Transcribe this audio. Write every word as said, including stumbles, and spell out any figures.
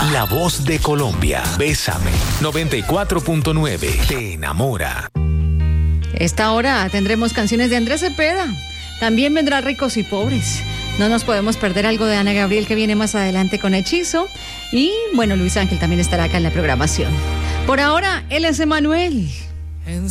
la voz de Colombia. Bésame. noventa y cuatro punto nueve. Te enamora. Esta hora tendremos canciones de Andrés Cepeda. También vendrá Ricos y Pobres. No nos podemos perder algo de Ana Gabriel, que viene más adelante con Hechizo. Y bueno, Luis Ángel también estará acá en la programación. Por ahora, él es Emanuel.